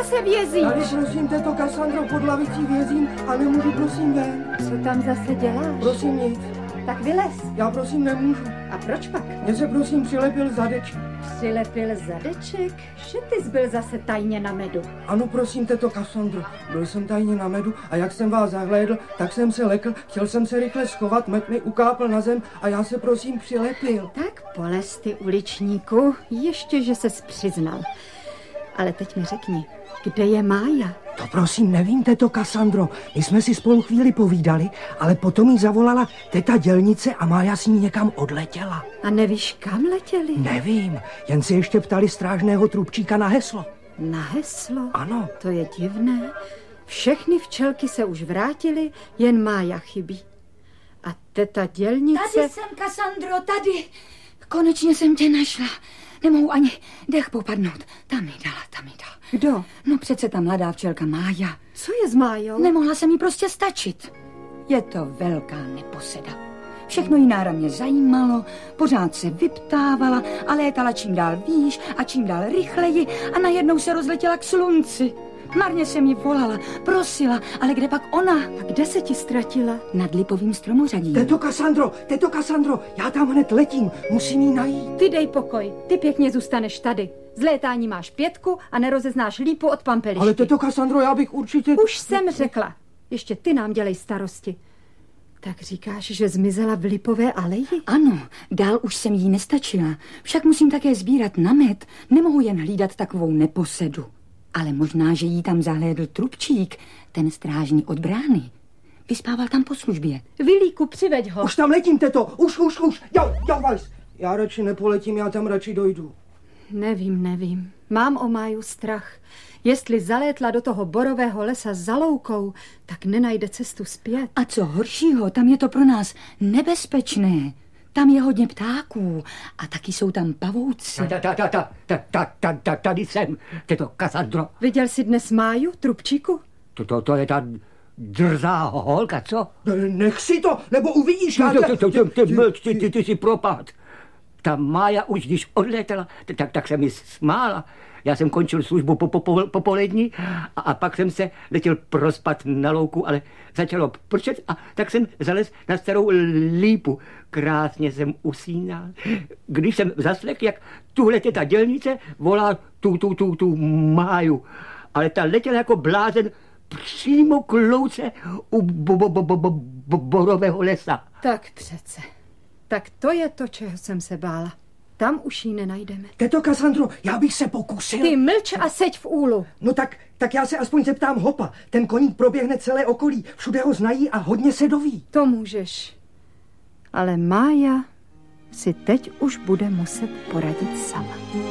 zase vězíš? Tady prosím, této Kasandro, pod lavicí vězím a nemůžu prosím ven. Co tam zase děláš? Prosím nic. Tak vylez. Já prosím nemůžu. A proč pak? Mně se prosím přilepil zadeček. Přilepil zadeček? Že ty jsi byl zase tajně na medu? Ano, prosím, této Kasandro, byl jsem tajně na medu a jak jsem vás zahlédl, tak jsem se lekl, chtěl jsem se rychle schovat, med mi ukápl na zem a já se prosím přilepil. Tak polez ty, uličníku, ještě, že ses přiznal. Ale teď mi řekni, kde je Mája? To prosím nevím, této Kasandro, my jsme si spolu chvíli povídali, ale potom jí zavolala teta dělnice a Mája s ní někam odletěla. A nevíš, kam letěli? Nevím, jen si ještě ptali strážného trubčíka na heslo. Na heslo? Ano. To je divné. Všechny včelky se už vrátily, jen Mája chybí. A teta dělnice... Tady jsem, Kasandro, tady. Konečně jsem tě našla. Nemohu ani dech popadnout. Tam mi dala. Kdo? No přece ta mladá včelka Mája. Co je s Májou? Nemohla se mi prostě stačit. Je to velká neposeda. Všechno jí náramně zajímalo, pořád se vyptávala a létala čím dál výš a čím dál rychleji a najednou se rozletěla k slunci. Marně jsem jí volala, prosila, ale kde pak ona? A kde se ti ztratila? Nad lipovým stromořadím. Této Kasandro, já tam hned letím, musím jí najít. Ty dej pokoj, ty pěkně zůstaneš tady. Z létání máš 5 a nerozeznáš lípu od pampelišky. Ale této Kasandro, já bych určitě... Už jsem řekla, ještě ty nám dělej starosti. Tak říkáš, že zmizela v lipové aleji? Ano, dál už jsem jí nestačila. Však musím také sbírat na med. Nemohu jen hlídat takovou neposedu. Ale možná, že jí tam zahlédl trubčík, ten strážný od brány. Vyspával tam po službě. Vilíku, přiveď ho. Už tam letím, teto, už. Jo, vajs. Já radši nepoletím, já tam radši dojdu. Nevím. Mám o Máju strach. Jestli zalétla do toho borového lesa za loukou, tak nenajde cestu zpět. A co horšího, tam je to pro nás nebezpečné. Tam je hodně ptáků a taky jsou tam pavouci. Tady jsem, tyto Kasandro. Viděl jsi dnes Máju, trubčíku? To je ta drzá holka, co? Nech si to, nebo uvidíš. Ty si propad. Ta Mája už, když odletěla, tak se mi smála. Já jsem končil službu popolední a pak jsem se letěl prospat na louku, ale začalo pršet a tak jsem zalez na starou lípu. Krásně jsem usínal. Když jsem zaslechl, jak tuhle ta dělnice volá tu Máju, ale ta letěla jako blázen přímo k louce u borového lesa. Tak přece. Tak to je to, čeho jsem se bála. Tam už ji nenajdeme. Teto Kasandro, já bych se pokusil. Ty mlč a seď v úlu. No tak já se aspoň zeptám Hopa. Ten koník proběhne celé okolí. Všude ho znají a hodně se doví. To můžeš. Ale Mája si teď už bude muset poradit sama.